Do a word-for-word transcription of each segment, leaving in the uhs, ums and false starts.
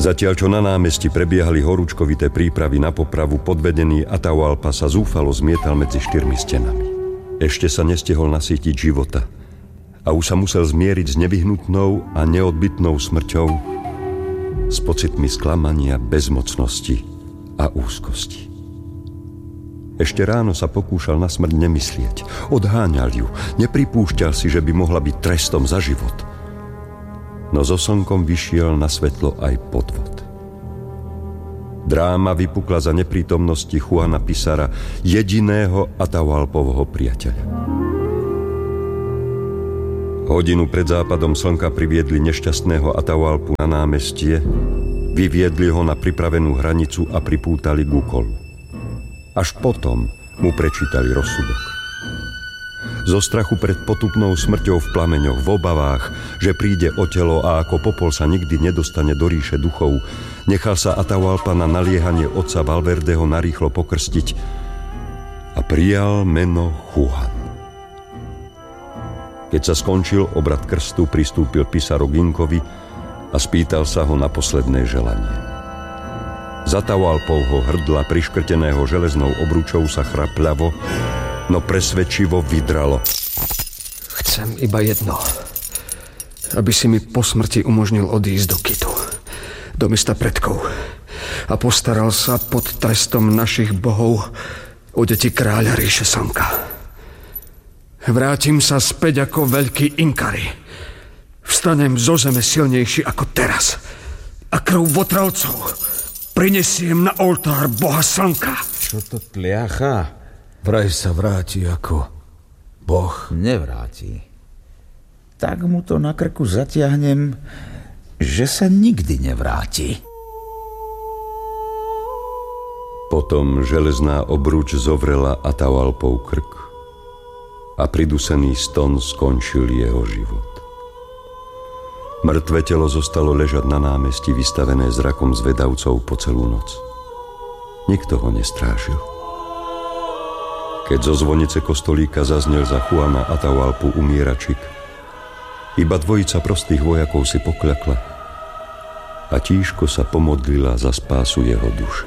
Zatiaľ, čo na námestí prebiehali horúčkovité prípravy na popravu, podvedený Atahualpa sa zúfalo zmietal medzi štyrmi stenami. Ešte sa nestihol nasýtiť života a už sa musel zmieriť s nevyhnutnou a neodbytnou smrťou, s pocitmi sklamania, bezmocnosti a úzkosti. Ešte ráno sa pokúšal na smrť nemyslieť. Odháňal ju. Nepripúšťal si, že by mohla byť trestom za život. No so slnkom vyšiel na svetlo aj podvod. Dráma vypukla za neprítomnosti Juana Pizarra, jediného Atahualpovho priateľa. Hodinu pred západom slnka priviedli nešťastného Atahualpu na námestie, vyviedli ho na pripravenú hranicu a pripútali k úkolu. Až potom mu prečítali rozsudok. Zo strachu pred potupnou smrťou v plameňoch, v obavách, že príde o telo a ako popol sa nikdy nedostane do ríše duchov, nechal sa Atahualpa na naliehanie otca Valverdeho narýchlo pokrstiť a prijal meno Juan. Keď sa skončil obrad krstu, pristúpil Pizarro k Inkovi a spýtal sa ho na posledné želanie. Z Atahualpovho hrdla priškrteného železnou obručou sa chrapľavo, no presvedčivo vydralo. Chcem iba jedno. Aby si mi po smrti umožnil odísť do Kitu, do mesta predkov, a postaral sa pod trestom našich bohov o deti kráľa ríše slnka. Vrátim sa späť ako veľký Inkari. Vstanem zo zeme silnejší ako teraz. A krv votralcov prinesiem na oltár boha slnka. Čo to tliacha? Vraj sa vráti ako boh. Nevráti. Tak mu to na krku zatiahnem, že sa nikdy nevráti. Potom železná obruč zovrela Atahualpov krk a pridusený ston skončil jeho život. Mŕtve telo zostalo ležať na námestí, vystavené zrakom zvedavcov po celú noc. Nikto ho nestrážil. Keď zo zvonice kostolíka zaznel za Juana Atahualpu umieračik, iba dvojica prostých vojakov si pokľakla a tížko sa pomodlila za spásu jeho duše.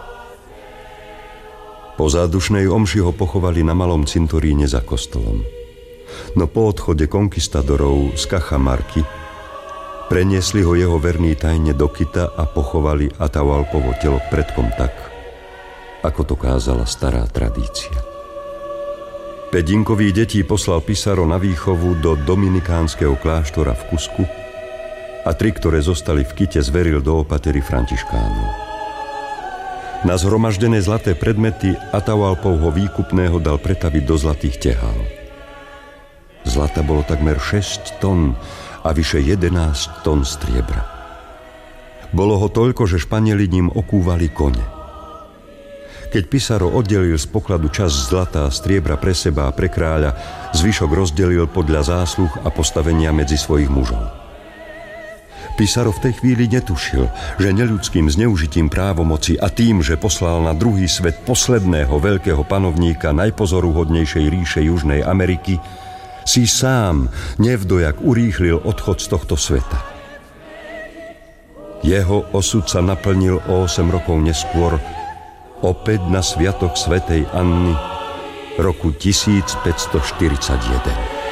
Po zádušnej omši ho pochovali na malom cintoríne za kostolom. No po odchode konkistadorov z Cajamarky preniesli ho jeho verní tajne do Kita a pochovali Atahualpovo telo predkom tak, ako to kázala stará tradícia. Päť Inkových detí poslal Pizarro na výchovu do dominikánskeho kláštora v Cusku a tri, ktoré zostali v Kite, zveril do opatery františkánov. Na zhromaždené zlaté predmety Atahualpovho výkupného dal pretaviť do zlatých tehál. Zlata bolo takmer šesť tón a vyše jedenásť tón striebra. Bolo ho toľko, že Španieli ním okúvali kone. Keď Pizarro oddelil z pokladu časť zlata a striebra pre seba a pre kráľa, zvyšok rozdelil podľa zásluh a postavenia medzi svojich mužov. Pizarro v tej chvíli netušil, že neľudským zneužitím právomoci a tým, že poslal na druhý svet posledného veľkého panovníka najpozoruhodnejšej ríše Južnej Ameriky, si sám nevdojak urýchlil odchod z tohto sveta. Jeho osud sa naplnil o osem rokov neskôr, opäť na sviatok svätej Anny roku tisícpäťstoštyridsaťjeden.